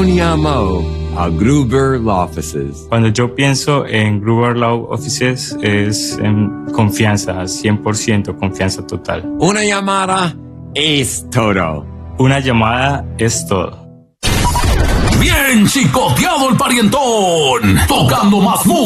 John llamó a Gruber Law Offices. Cuando yo pienso en Gruber Law Offices es en confianza, 100% confianza total. Una llamada es todo. Una llamada es todo. Bien chicoteado el parientón, tocando más música.